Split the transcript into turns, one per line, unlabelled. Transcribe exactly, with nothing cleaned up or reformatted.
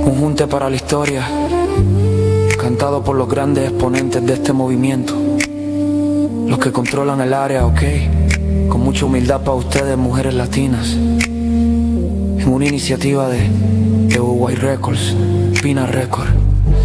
Un junte para la historia, cantado por los grandes exponentes de este movimiento, los que controlan el área, ok, con mucha humildad para ustedes, mujeres latinas, en una iniciativa de, de Uruguay Records, Pina Records.